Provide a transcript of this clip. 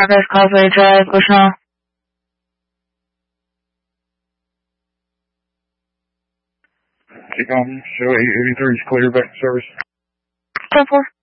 Progress Causeway Drive, Bushnell. Keep on, show 883 is clear back to service. 10-4.